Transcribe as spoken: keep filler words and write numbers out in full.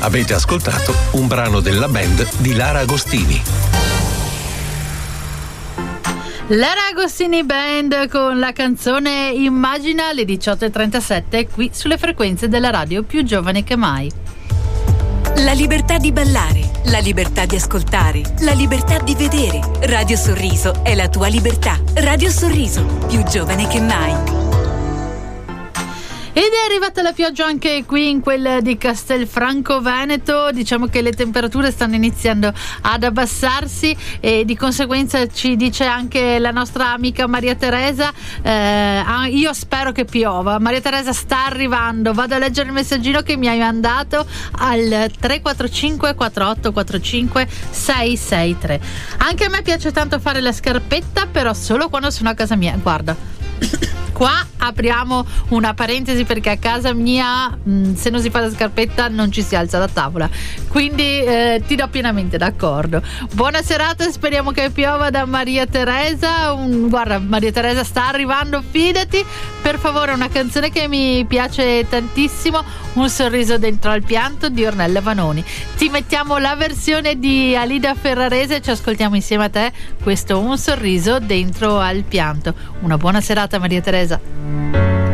Avete ascoltato un brano della band di Lara Agostini. Lara Agostini Band con la canzone Immagina, alle diciotto e trentasette qui sulle frequenze della radio più giovane che mai. La libertà di ballare, la libertà di ascoltare, la libertà di vedere. Radio Sorriso è la tua libertà. Radio Sorriso, più giovane che mai. Ed è arrivata la pioggia anche qui in quel di Castelfranco Veneto. Diciamo che le temperature stanno iniziando ad abbassarsi e di conseguenza ci dice anche la nostra amica Maria Teresa, eh, io spero che piova. Maria Teresa sta arrivando. Vado a leggere il messaggino che mi hai mandato al tre quattro cinque quattro otto quattro cinque sei sei tre. Anche a me piace tanto fare la scarpetta, però solo quando sono a casa mia. Guarda, qua apriamo una parentesi perché a casa mia mh, se non si fa la scarpetta non ci si alza da tavola, quindi eh, ti do pienamente d'accordo. Buona serata, speriamo che piova da Maria Teresa. Un, guarda, Maria Teresa sta arrivando, fidati. Per favore, una canzone che mi piace tantissimo, Un sorriso dentro al pianto di Ornella Vanoni. Ti mettiamo la versione di Alida Ferrarese e ci ascoltiamo insieme a te questo Un sorriso dentro al pianto. Una buona serata, Maria Teresa.